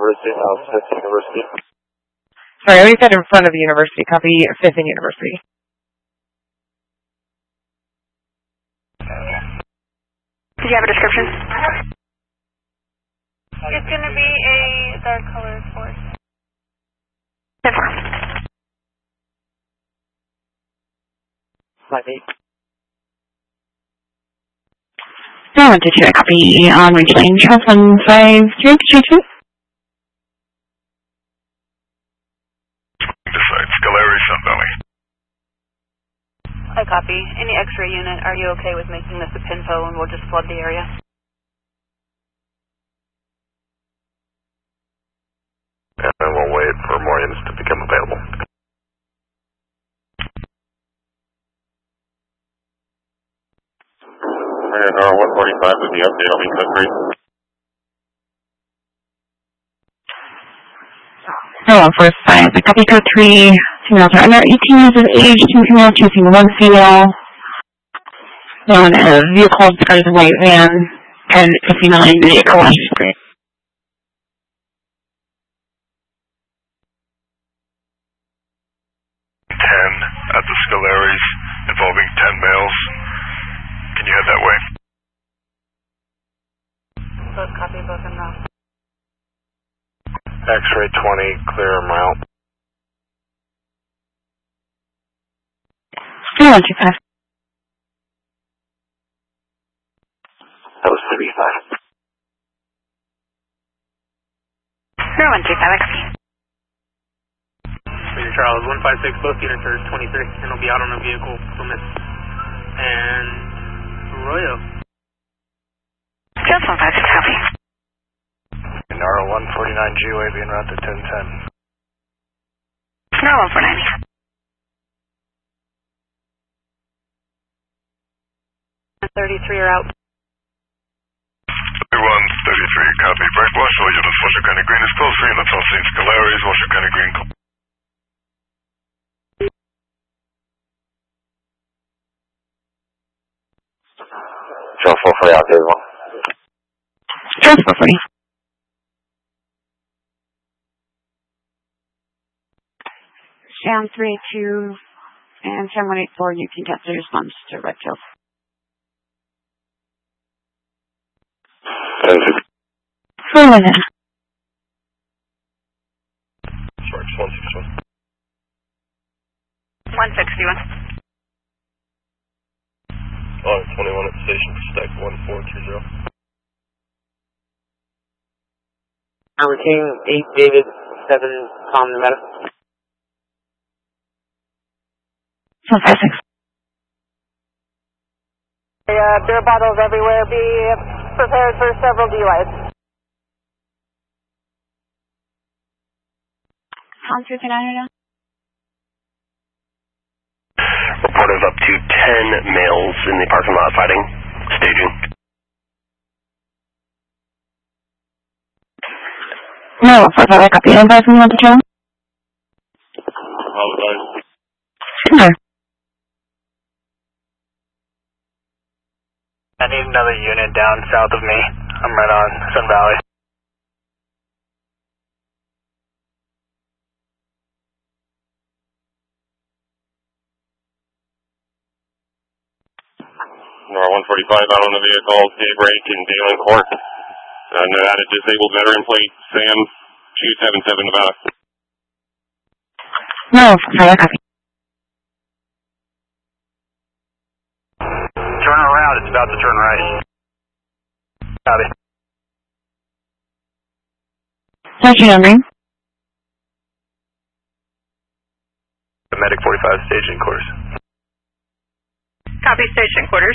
University, 5th University. Sorry, we said in front of the university. Copy 5th and University. Did you have a description? It's going to be a dark colored horse. 5-8. No, did you copy on Ridge Lane, Charles 15332? Decide Scolari, Sun Valley. I copy. Any X-ray unit, are you okay with making this a pinpo and we'll just flood the area? And then we'll wait for more units to become available. And 145 with the update, I'll be code 3. Hello, 45. I copy code 3. Females are under 18 years of age, 2 females chasing 1 female. Then a vehicle described as a white van, and 59 vehicle on screen. 10 at the Scolaris involving 10 males. Can you head that way? Both copy, both in route. X-ray 20, clear a mile. 125. That was 35. 125, I copy. Major Charles, 156, both units are 23, and will be out on a vehicle limit. And Arroyo. Just 156, copy. Nara 149G way being route to 1010. No, 149. 33 are out. 3133, copy. Bright Blush, all units, Washoe County Green is close. Units all seen Scolaris, Washoe County Green. Charles 440 out there as well. Charles 440. Sam 382 and Sam 184, you can get the response to Redfield. 4 minutes. Sharks 161. 161. Oh, 21 at the station, stack 1420. King 8 David 7 Tom Nevada. 156. Beer bottles everywhere. Be prepared for several DUIs. Tom 339 right now. Report of up to 10 males in the parking lot fighting. Staging. No, 45, I copy. Anybody from the patrol? Apologize. Sure. I need another unit down south of me. I'm right on Sun Valley. Nora 145 out on the vehicle, daybreak in Dayland Court. Nevada disabled veteran plate, Sam 277 Nevada. No, 45, I copy. Turn around, it's about to turn right. Copy. What's your number? The Medic 45 staging quarters. Copy station quarters.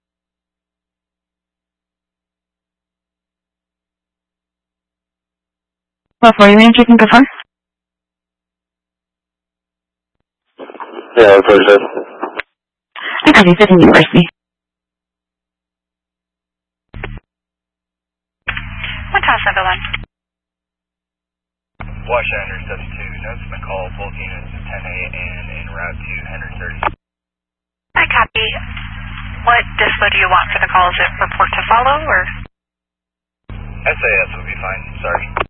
What for? You mean you can go first? Yeah, that's what it says. I copy 5th and University. What house number 1? Washington 72, notes McCall, both units at 10A and en route to Henry 30. I copy. What dispo do you want for the call? Is it report to follow or? SAS will be fine, sorry.